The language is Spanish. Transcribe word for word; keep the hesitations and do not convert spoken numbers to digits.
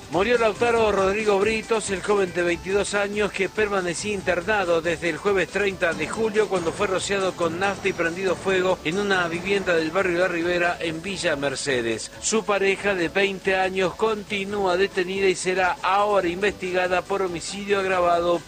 Murió Lautaro Rodrigo Britos, el joven de veintidós años que permanecía internado desde el jueves treinta de julio cuando fue rociado con nafta y prendido fuego en una vivienda del barrio La Ribera en Villa Mercedes. Su pareja de veinte años continúa detenida y será ahora investigada por homicidio agravado